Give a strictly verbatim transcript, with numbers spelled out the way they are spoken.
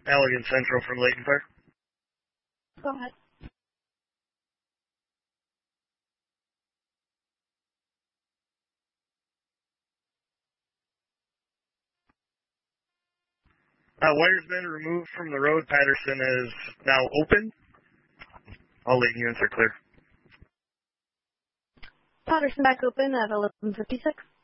Allegan Central from Layton Park. Go ahead. Uh, wire's been removed from the road. Patterson is now open. All Layton units are clear. Patterson back open at eleven fifty-six.